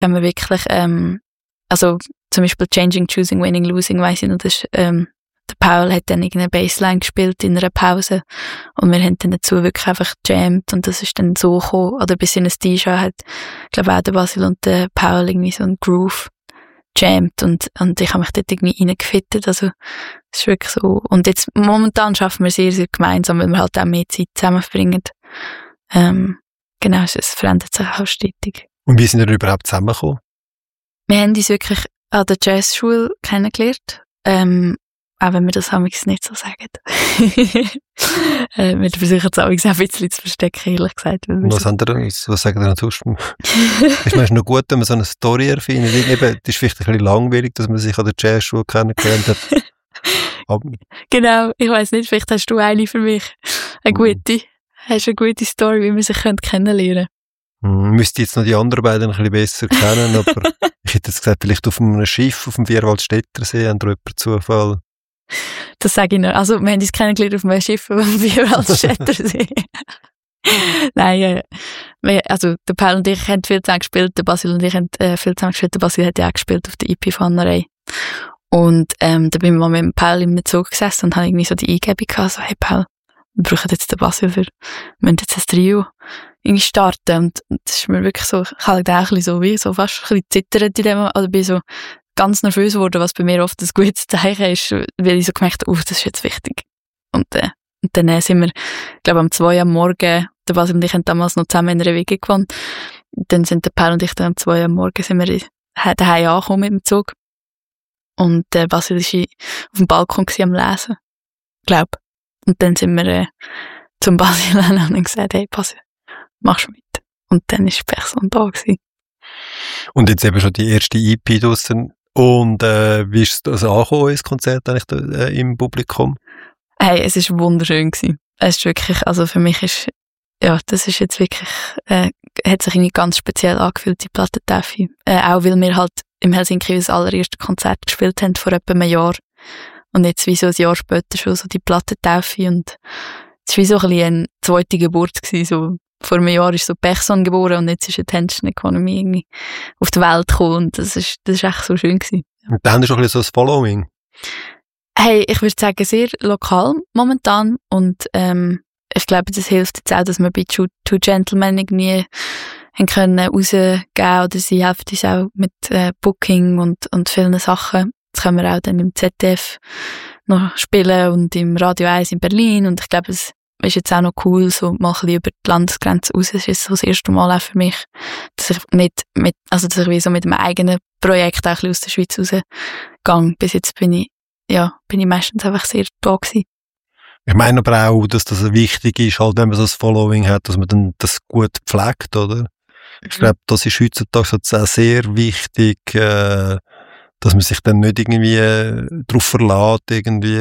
wenn wir wirklich, also zum Beispiel Changing, Choosing, Winning, Losing, weiss ich noch, das ist, der Paul hat dann irgendeine Bassline gespielt in einer Pause und wir haben dann dazu wirklich einfach gejammt und das ist dann so gekommen, oder bis in ein DJ hat, ich glaube auch der Basil und der Paul irgendwie so einen Groove jammt und ich habe mich dort irgendwie reingefittet, also es ist wirklich so, und jetzt momentan schaffen wir sehr, sehr gemeinsam, weil wir halt auch mehr Zeit zusammen verbringen. Genau, es verändert sich auch stetig. Und wie sind wir überhaupt zusammengekommen? Wir haben uns wirklich an der Jazzschule kennengelernt, auch wenn wir das amigs nicht so sagen. Wir versuchen es amigs auch ein bisschen zu verstecken, ehrlich gesagt. Was sagen ihr sonst? Ich meine, es ist noch gut, wenn man so eine Story erfindet. Es ist vielleicht ein bisschen langweilig, dass man sich an der Jazzschule kennengelernt hat. Genau, ich weiss nicht, vielleicht hast du eine für mich. Hast eine gute Story, wie man sich kennenlernen könnte. Müsste jetzt noch die anderen beiden ein bisschen besser kennen, aber ich hätte jetzt gesagt, vielleicht auf einem Schiff auf dem Vierwaldstättersee haben wir jemanden Zufall. Das sage ich noch. Also, wir haben uns kennengelernt auf einem Schiff auf dem Vierwaldstättersee. Nein, also, der Paul und ich haben viel zusammen gespielt, der Basil und ich haben viel zusammen gespielt. Der Basil hat ja auch gespielt auf der IP-Pfannerei. Und da bin ich mal mit dem Paul im Zug gesessen und habe irgendwie so die Eingebung gehabt, so, hey Paul, wir brauchen jetzt den Basil wir müssen jetzt ein Trio irgendwie starten. Und das ist mir wirklich so, ich habe auch ein bisschen so, wie so fast ein bisschen zittert in dem, oder bin so ganz nervös geworden, was bei mir oft ein gutes Zeichen ist, weil ich so gemerkt habe, das ist jetzt wichtig. Und dann sind wir, ich glaube, um 2 am Morgen, der Basil und ich haben damals noch zusammen in einer WG gewohnt. Dann sind der Paul und ich dann um 2 am Morgen sind wir daheim angekommen mit dem Zug. Und der Basil war auf dem Balkon am Lesen. Glaub. Und dann sind wir zum Basil und haben gesagt, hey Basil, machst du mit? Und dann war die Person da gewesen. Und jetzt eben schon die erste EP draussen. Und wie ist es angekommen, das Konzert eigentlich im Publikum? Hey, es war wunderschön gewesen. Es ist wirklich, also für mich ist, ja, das ist jetzt wirklich, hat sich irgendwie ganz speziell angefühlt, die Plattentaufe. Auch weil wir halt im Helsinki das allererste Konzert gespielt haben vor etwa einem Jahr. Und jetzt wie so ein Jahr später schon so die Plattentaufe. Und es war wie so ein bisschen eine zweite Geburt gewesen. So, vor einem Jahr ist so Pechson geboren und jetzt ist eine Tension Economy irgendwie auf die Welt gekommen. Und das ist echt so schön gewesen. Und dann ist auch ein bisschen so das Following. Hey, ich würde sagen, sehr lokal momentan. Und ich glaube, das hilft jetzt auch, dass wir bei Two Gentlemen irgendwie haben können rausgehen oder sie helfen uns auch mit Booking und vielen Sachen. Jetzt können wir auch dann im ZDF noch spielen und im Radio 1 in Berlin. Und ich glaube, es ist jetzt auch noch cool, so mal ein bisschen über die Landesgrenze raus. Es ist jetzt so das erste Mal auch für mich, dass ich dass ich wie so mit einem eigenen Projekt auch ein bisschen aus der Schweiz rausgehe. Bis jetzt bin ich meistens einfach sehr da gewesen. Ich meine aber auch, dass das wichtig ist, halt, wenn man so ein Following hat, dass man dann das gut pflegt, oder? Ich glaube, das ist heutzutage auch sehr wichtig, dass man sich dann nicht irgendwie darauf verlässt, irgendwie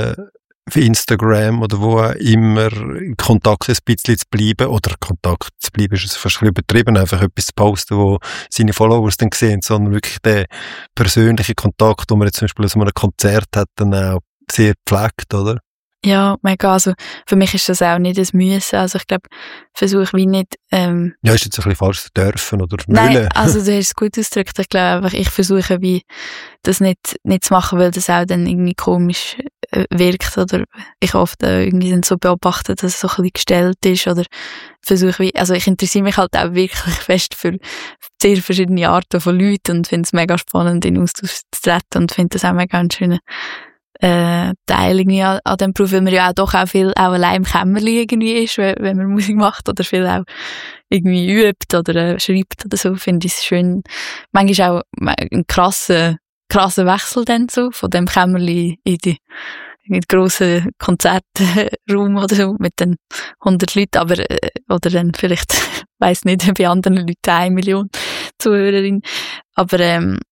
auf Instagram oder wo auch immer in Kontakt ein bisschen zu bleiben, oder Kontakt zu bleiben ist fast ein bisschen übertrieben, einfach etwas zu posten, wo seine Followers dann sehen, sondern wirklich den persönlichen Kontakt, den man jetzt zum Beispiel an einem Konzert hat, dann auch sehr pflegt, oder? Ja, mega. Also, für mich ist das auch nicht ein Müssen. Also, ich glaube, versuche wie nicht, ja, ist jetzt ein bisschen falsch zu dürfen oder nein, wollen. also, du hast es gut ausgedrückt. Ich glaube einfach, ich versuche wie, das nicht zu machen, weil das auch dann irgendwie komisch wirkt, oder ich oft irgendwie dann so beobachte, dass es so ein bisschen gestellt ist, oder versuche wie, also, ich interessiere mich halt auch wirklich fest für sehr verschiedene Arten von Leuten und finde es mega spannend, in Austausch zu treten und finde das auch mega einen schönen Teil irgendwie an dem Beruf, weil man ja auch doch auch viel auch allein im Kämmerli irgendwie ist, wenn man Musik macht oder viel auch irgendwie übt oder schreibt oder so, finde ich es schön. Manchmal auch ein krasser Wechsel dann so, von dem Kämmerli in die grossen Konzertraum oder so, mit den 100 Leuten, aber, oder dann vielleicht, weiss nicht, bei anderen Leuten 1 Million Zuhörerinnen. Aber,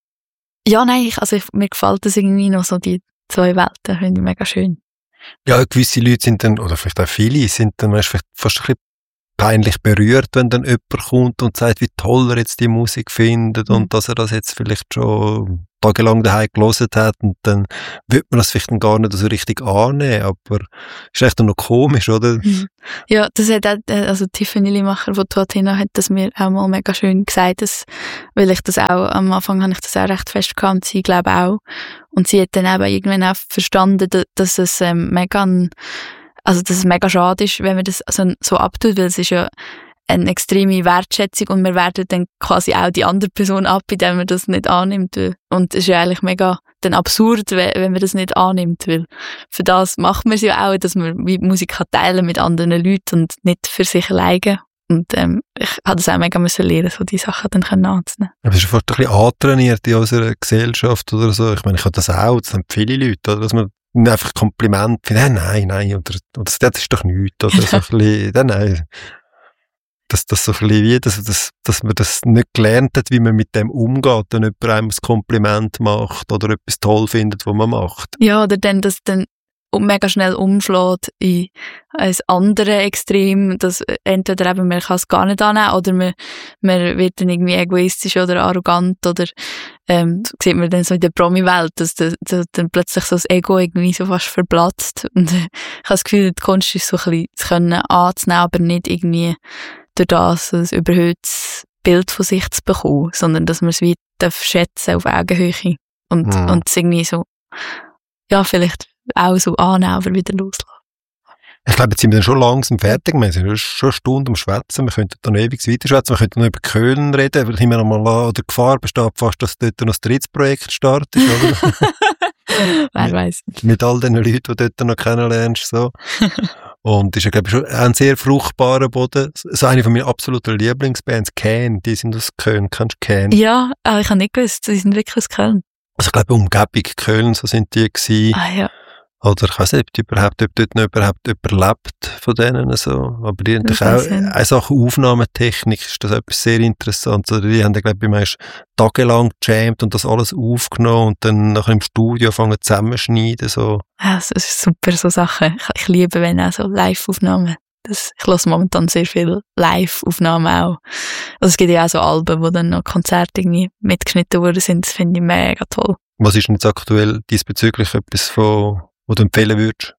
ja, nein, mir gefällt das irgendwie noch so, die 2 Welten, finde ich mega schön. Ja, gewisse Leute sind dann, oder vielleicht auch viele, sind dann vielleicht fast ein bisschen peinlich berührt, wenn dann jemand kommt und sagt, wie toll er jetzt die Musik findet und dass er das jetzt vielleicht schon tagelang daheim gehört hat und dann wird man das vielleicht gar nicht so richtig annehmen, aber ist echt noch komisch, oder? Ja, das hat auch, also Tiffany Limacher, die Tuatina hat das mir auch mal mega schön gesagt, weil ich das auch, am Anfang habe ich das auch recht fest gehabt und sie glaube auch. Und sie hat dann eben irgendwann auch verstanden, dass es dass es mega schade ist, wenn man das so abtut, weil es ist ja eine extreme Wertschätzung und wir werten dann quasi auch die andere Person ab, indem man das nicht annimmt. Und es ist ja eigentlich mega dann absurd, wenn man das nicht annimmt, weil für das macht man es ja auch, dass man Musik kann teilen mit anderen Leuten und nicht für sich alleine. Und ich habe das auch mega müssen lernen, so die Sachen dann anzunehmen. Aber es ist fast ein bisschen antrainiert in unserer Gesellschaft oder so. Ich meine, ich habe das auch, das haben viele Leute, oder? Dass man einfach Kompliment findet, nein, oder das ist doch nichts, oder so ein bisschen, nein. Dass das so ein bisschen wie, dass man das nicht gelernt hat, wie man mit dem umgeht, wenn jemand einem ein Kompliment macht oder etwas toll findet, was man macht. Ja, oder dann, dass dann mega schnell umschlägt in ein anderes Extrem, dass entweder eben man kann es gar nicht annehmen oder man wird dann irgendwie egoistisch oder arrogant oder sieht man dann so in der Promi-Welt, dass dann plötzlich so das Ego irgendwie so fast verblatzt und ich habe das Gefühl, die Kunst ist so ein bisschen zu können anzunehmen, aber nicht irgendwie durch das ein überhöhtes Bild von sich zu bekommen, sondern dass man es wie schätzen auf Augenhöhe und es irgendwie so, ja, vielleicht auch so annehmen, aber wieder loslassen. Ich glaube, jetzt sind wir dann schon langsam fertig. Wir sind schon eine Stunde am Schwätzen. Wir könnten dann ewig weiter schwätzen. Wir könnten noch über Köln reden, weil immer noch mal oder Gefahr besteht fast, dass dort noch das drittes Projekt startet, oder? Wer weiß. Mit all den Leuten, die dort noch kennenlernst, so. Und ist ja, glaube ich, schon ein sehr fruchtbarer Boden. So eine von meinen absoluten Lieblingsbands, Can, die sind aus Köln. Kennst du Can? Ja, aber ich habe nicht gewusst, die sind wirklich aus Köln. Also ich glaube, Umgebung Köln, so sind die gewesen. Ah ja. Oder ich weiss nicht, ob dort noch überhaupt überlebt von denen so. Aber die haben auch eine Sache Aufnahmetechnik, ist das etwas sehr Interessantes. Also die haben, glaube ich, meist tagelang gejammt und das alles aufgenommen und dann nachher im Studio anfangen zusammenschneiden. So. Ja, das ist super, so Sachen. Ich liebe, wenn auch so Live-Aufnahmen. Ich höre momentan sehr viel Live-Aufnahmen auch. Also es gibt ja auch so Alben, wo dann noch Konzerte irgendwie mitgeschnitten worden sind. Das finde ich mega toll. Was ist denn jetzt aktuell diesbezüglich etwas von, was du empfehlen würdest?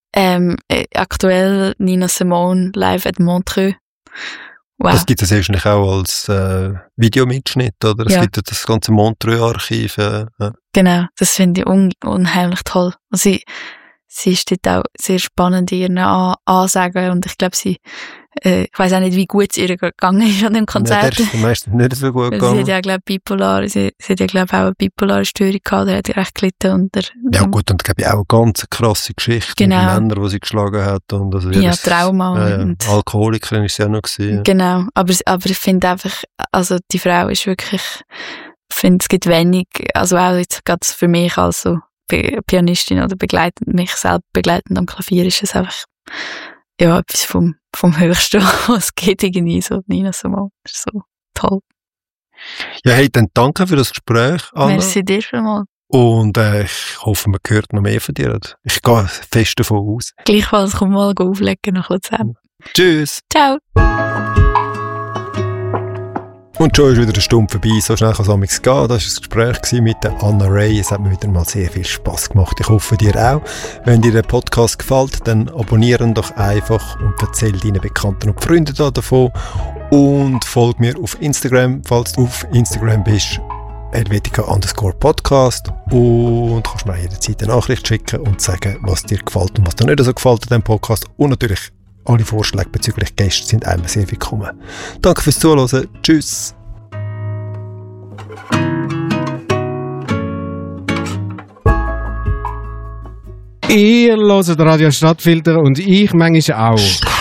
Aktuell Nina Simone live at Montreux. Wow. Das gibt es wahrscheinlich auch als Videomitschnitt, oder? Es gibt ja das ganze Montreux-Archiv. Ja. Genau, das finde ich unheimlich toll. Also sie steht auch sehr spannend in ihren Ansagen und ich glaube, ich weiss auch nicht, wie gut es ihr gegangen ist an dem Konzert. Ja, der ist meistens nicht so gut gegangen. Sie hat ja, glaube ich, auch eine bipolare Störung gehabt, der hat recht gelitten. Ja gut, und glaube ich auch eine ganz krasse Geschichte mit Männern, die sie geschlagen hat. Und also ja, Trauma. Und Alkoholikerin ist sie auch noch gewesen. Genau, aber ich finde einfach, also die Frau ist wirklich, ich finde, es gibt wenig, also auch jetzt gerade für mich als so Pianistin oder mich selbst begleitend am Klavier ist es einfach ja etwas vom Höchsten, was es geht, irgendwie so Nina Simone. Das ist so toll. Ja, hey, dann danke für das Gespräch, Anna. Merci dir schon mal. Und ich hoffe, man hört noch mehr von dir. Ich gehe fest davon aus. Gleichfalls, komm mal auflegen nach Luzern. Tschüss. Ciao. Und schon ist wieder eine Stunde vorbei, so schnell kann es amigs gehen. Das war das Gespräch mit der Anna Ray. Es hat mir wieder mal sehr viel Spass gemacht. Ich hoffe, dir auch. Wenn dir der Podcast gefällt, dann abonnieren doch einfach und erzähl deinen Bekannten und Freunden davon. Und folg mir auf Instagram, falls du auf Instagram bist, helvetica_podcast. Und kannst mir jederzeit eine Nachricht schicken und sagen, was dir gefällt und was dir nicht so gefällt an diesem Podcast. Und natürlich alle Vorschläge bezüglich Gäste sind einmal sehr willkommen. Danke fürs Zuhören. Tschüss. Ihr hört Radio Stadtfilter und ich manchmal auch.